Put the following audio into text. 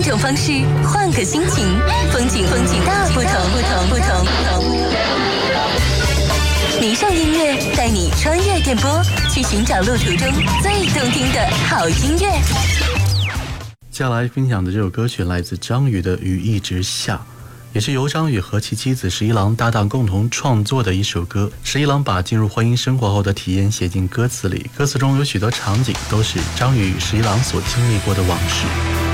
种方式，换个心情，风景大不同。迷上音乐带你穿越电波，去寻找路途中最动听的好音乐。 接下来分享的这首歌曲来自张宇的《雨一直下》，也是由张宇和其妻子十一郎搭档共同创作的一首歌。十一郎把进入婚姻生活后的体验写进歌词里，歌词中有许多场景都是张宇与十一郎所经历过的往事。